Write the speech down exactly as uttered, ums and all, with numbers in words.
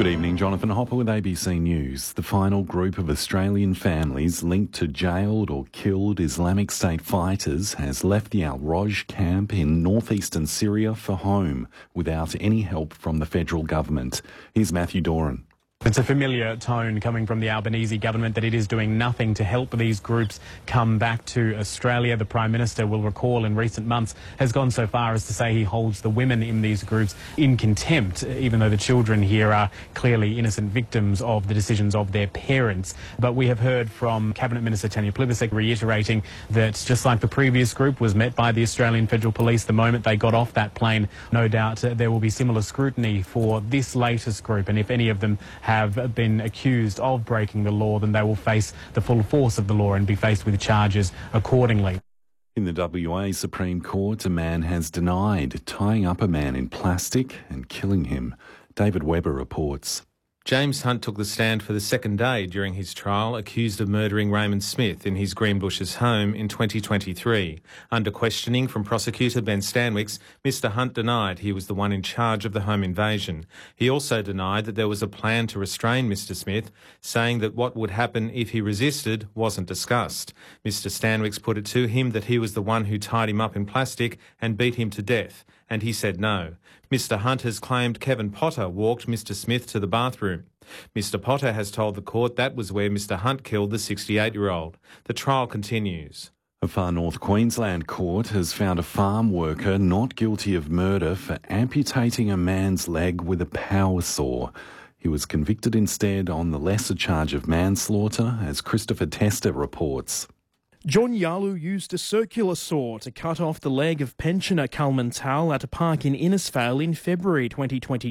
Good evening, Jonathan Hopper with A B C News. The final group of Australian families linked to jailed or killed Islamic State fighters has left the Al-Roj camp in northeastern Syria for home without any help from the federal government. Here's Matthew Doran. It's a familiar tone coming from the Albanese government that it is doing nothing to help these groups come back to Australia. The Prime Minister, will recall, in recent months has gone so far as to say he holds the women in these groups in contempt, even though the children here are clearly innocent victims of the decisions of their parents. But we have heard from Cabinet Minister Tanya Plibersek reiterating that just like the previous group was met by the Australian Federal Police the moment they got off that plane, no doubt uh, there will be similar scrutiny for this latest group, and if any of them have have been accused of breaking the law, then they will face the full force of the law and be faced with charges accordingly. In the W A Supreme Court, a man has denied tying up a man in plastic and killing him. David Webber reports. James Hunt took the stand for the second day during his trial, accused of murdering Raymond Smith in his Greenbushes home in twenty twenty-three. Under questioning from prosecutor Ben Stanwicks, Mister Hunt denied he was the one in charge of the home invasion. He also denied that there was a plan to restrain Mister Smith, saying that what would happen if he resisted wasn't discussed. Mister Stanwicks put it to him that he was the one who tied him up in plastic and beat him to death, and he said no. Mister Hunt has claimed Kevin Potter walked Mister Smith to the bathroom. Mister Potter has told the court that was where Mister Hunt killed the sixty-eight-year-old. The trial continues. A Far North Queensland court has found a farm worker not guilty of murder for amputating a man's leg with a power saw. He was convicted instead on the lesser charge of manslaughter, as Christopher Tester reports. John Yalu used a circular saw to cut off the leg of pensioner Kalman Tal at a park in Innisfail in February twenty twenty.